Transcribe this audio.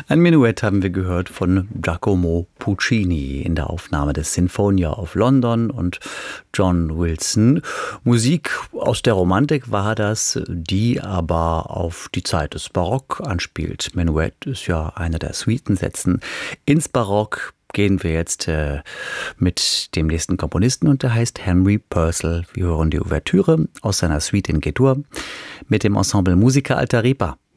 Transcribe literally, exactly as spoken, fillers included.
Ein Menuett haben wir gehört von Giacomo Puccini in der Aufnahme des Sinfonia of London und John Wilson. Musik aus der Romantik war das, die aber auf die Zeit des Barock anspielt. Menuett ist ja einer der Suitensätzen. Ins Barock gehen wir jetzt äh, mit dem nächsten Komponisten und der heißt Henry Purcell. Wir hören die Ouvertüre aus seiner Suite in G-Dur mit dem Ensemble Musica Alta Ripa.